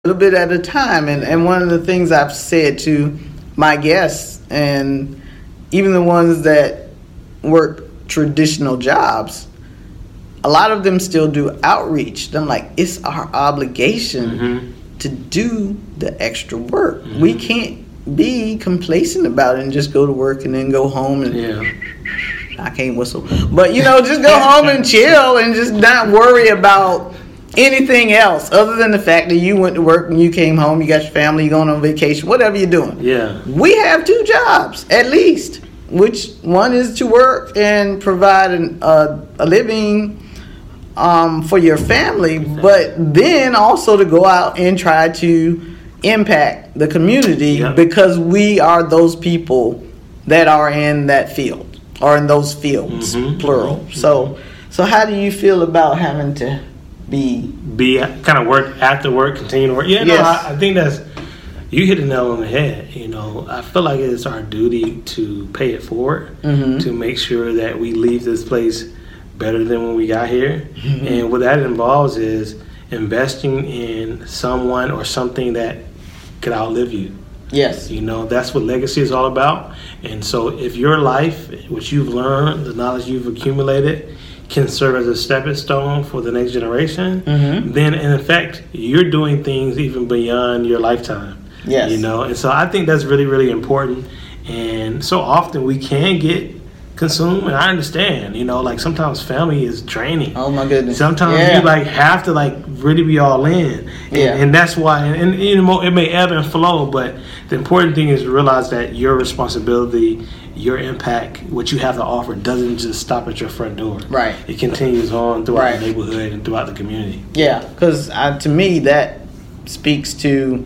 little bit at a time. And one of the things I've said to my guests, and even the ones that work traditional jobs, a lot of them still do outreach. I'm like, it's our obligation to do the extra work. We can't be complacent about it and just go to work and then go home and I can't whistle, but just go home and chill and just not worry about anything else other than the fact that you went to work and you came home, you got your family, you're going on vacation, whatever you're doing. Yeah. We have two jobs at least, which one is to work and provide a living for your family, but then also to go out and try to impact the community because we are those people that are in that field or in those fields, plural. So how do you feel about having to be kind of work after work, continue to work? I think that's, you hit the nail on the head. I feel like it's our duty to pay it forward, to make sure that we leave this place better than when we got here. And what that involves is investing in someone or something that could outlive you. Yes. That's what legacy is all about. And so if your life, what you've learned, the knowledge you've accumulated, can serve as a stepping stone for the next generation, then in effect, you're doing things even beyond your lifetime. Yes. And so I think that's really, really important. And so often we can get consumed, and I understand, like sometimes family is draining. Oh my goodness. Sometimes you have to really be all in. And that's why, and it may ebb and flow, but the important thing is to realize that your responsibility, your impact, what you have to offer doesn't just stop at your front door. Right. It continues on throughout the neighborhood and throughout the community. Yeah, because to me that speaks to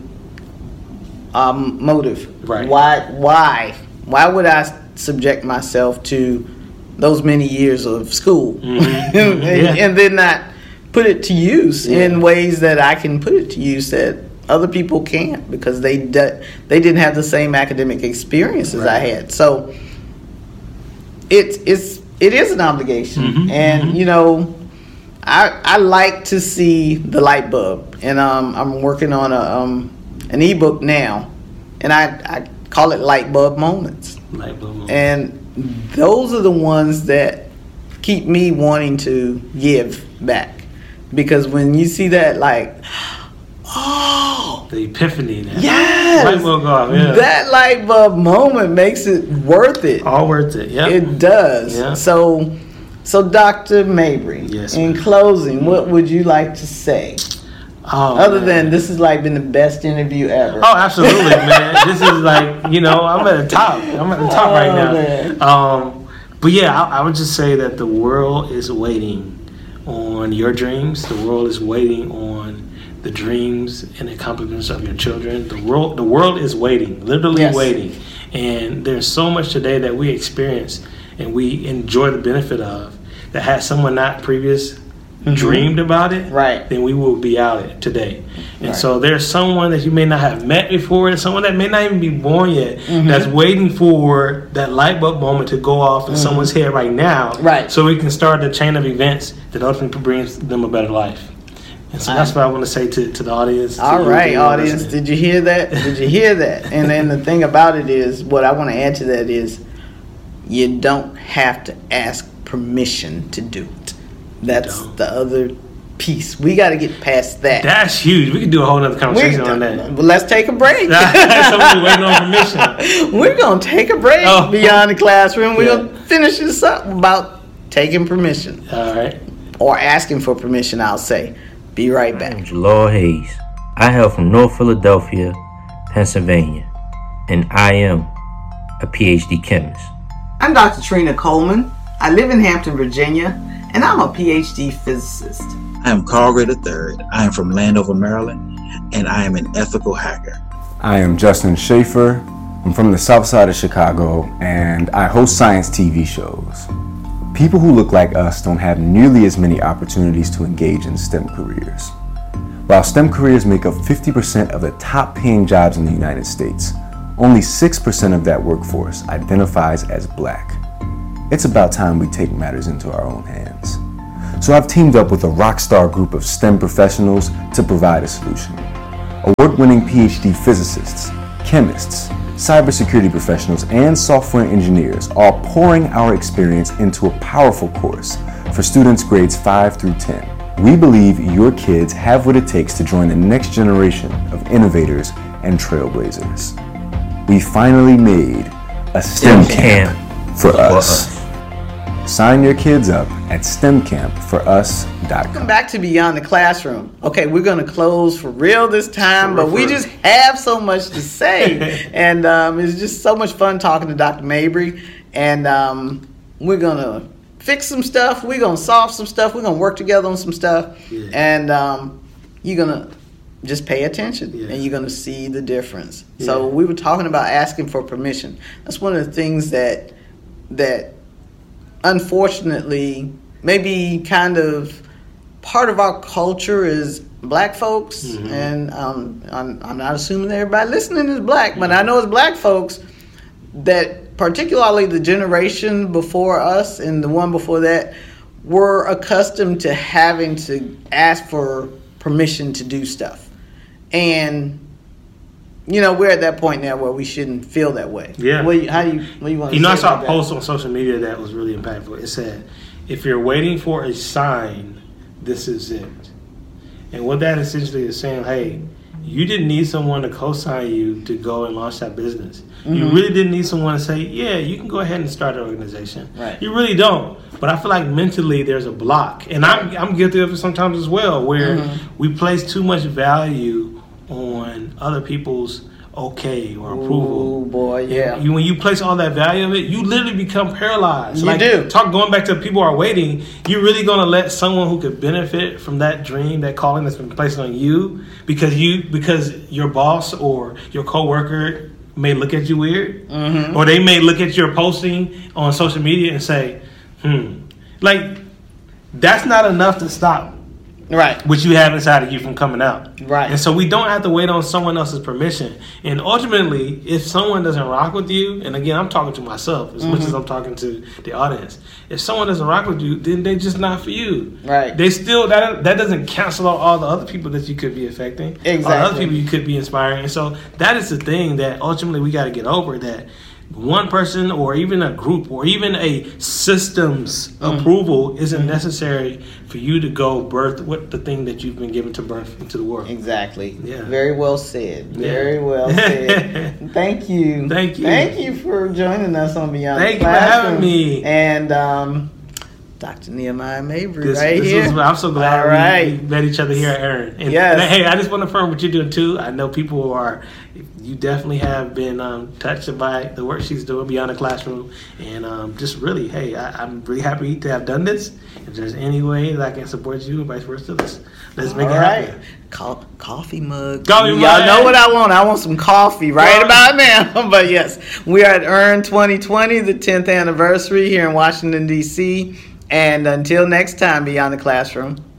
motive. Right. Why would I subject myself to those many years of school and then not put it to use in ways that I can put it to use that other people can't, because they didn't have the same academic experience as I had. So it is an obligation, and I like to see the light bulb, and I'm working on an ebook now, and I call it light bulb moments. Light bulb moments. And those are the ones that keep me wanting to give back, because when you see that, the epiphany. Yes. Light bulb go off, That light bulb moment makes it worth it. All worth it. Yeah. It does. Yeah. So Dr. Mabry, in closing, what would you like to say? Other than this has been the best interview ever. Oh, absolutely, man. This is I'm at the top. I'm at the top right now. But I would just say that the world is waiting on your dreams. The world is waiting on the dreams and accomplishments of your children. The world is waiting, literally waiting. And there's so much today that we experience and we enjoy the benefit of that had someone not previous dreamed about it, then we will be out it today. And so there's someone that you may not have met before, and someone that may not even be born yet, that's waiting for that light bulb moment to go off in someone's head right now, so we can start the chain of events that ultimately brings them a better life. And so that's what I want to say to the audience. All right, audience, did you hear that? Did you hear that? And then the thing about it is, what I want to add to that is, you don't have to ask permission to do it. That's the other piece. We got to get past that. That's huge. We could do a whole other conversation on that. Well, let's take a break. Somebody's waiting on permission. We're going to take a break beyond the classroom. We're going to finish this up about taking permission. All right. Or asking for permission, I'll say. Be right back. I'm Jalal Hayes. I hail from North Philadelphia, Pennsylvania, and I am a PhD chemist. I'm Dr. Trina Coleman. I live in Hampton, Virginia, and I'm a PhD physicist. I am Carl Gray III. I am from Landover, Maryland, and I am an ethical hacker. I am Justin Schaefer. I'm from the south side of Chicago, and I host science TV shows. People who look like us don't have nearly as many opportunities to engage in STEM careers. While STEM careers make up 50% of the top paying jobs in the United States, only 6% of that workforce identifies as Black. It's about time we take matters into our own hands. So I've teamed up with a rock star group of STEM professionals to provide a solution. award-winning PhD physicists, chemists, cybersecurity professionals, and software engineers, all pouring our experience into a powerful course for students grades 5 through 10. We believe your kids have what it takes to join the next generation of innovators and trailblazers. We finally made a STEM camp for us. Sign your kids up at stemcampforus.com. Welcome back to Beyond the Classroom. Okay, we're going to close for real this time, but we just have so much to say. And it's just so much fun talking to Dr. Mabry. And we're going to fix some stuff. We're going to solve some stuff. We're going to work together on some stuff. Yeah. And you're going to just pay attention, and you're going to see the difference. Yeah. So we were talking about asking for permission. That's one of the things that unfortunately maybe kind of part of our culture is black folks, and I'm not assuming everybody listening is black, but I know it's black folks that particularly the generation before us and the one before that were accustomed to having to ask for permission to do stuff. And we're at that point now where we shouldn't feel that way. Yeah. What do you want to say? I saw a post on social media that was really impactful. It said, if you're waiting for a sign, this is it. And what that essentially is saying, hey, you didn't need someone to co-sign you to go and launch that business. You really didn't need someone to say, yeah, you can go ahead and start an organization. Right. You really don't. But I feel like mentally there's a block. And I'm guilty of it sometimes as well, where we place too much value on other people's okay or approval. Oh boy, yeah. When you place all that value of it, you literally become paralyzed. You do. Going back to people are waiting, you're really going to let someone who could benefit from that dream, that calling that's been placed on you, because your boss or your coworker may look at you weird, or they may look at your posting on social media and say, like, that's not enough to stop what you have inside of you from coming out. Right. And so we don't have to wait on someone else's permission. And ultimately, if someone doesn't rock with you, and again, I'm talking to myself as much as I'm talking to the audience. If someone doesn't rock with you, then they're just not for you. Right. They still, that doesn't cancel out all the other people that you could be affecting. Exactly. All the other people you could be inspiring. And so that is the thing that ultimately we got to get over, that one person or even a group or even a system's approval isn't necessary for you to go birth what the thing that you've been given to birth into the world. Exactly. Yeah. Very well said. Very well said. Thank you. Thank you. Thank you for joining us on Beyond Thank the Classroom. You for having me. And Dr. Nehemiah Mabry here. I'm so glad we met each other here at Aaron. And hey, I just want to affirm what you're doing too. I know you definitely have been touched by the work she's doing Beyond the Classroom. And just really, hey, I'm really happy to have done this. If there's any way that I can support you and vice versa, let's make it happen. Coffee mug. Y'all know what I want. I want some coffee about now. But yes, we are at Earn 2020, the 10th anniversary here in Washington, D.C., and until next time, Beyond the Classroom.